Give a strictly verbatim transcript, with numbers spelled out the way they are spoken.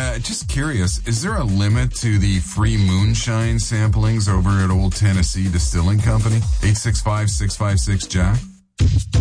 uh, just curious, is there a limit to the free moonshine samplings over at Old Tennessee Distilling Company? eight six five, six five six, Jack?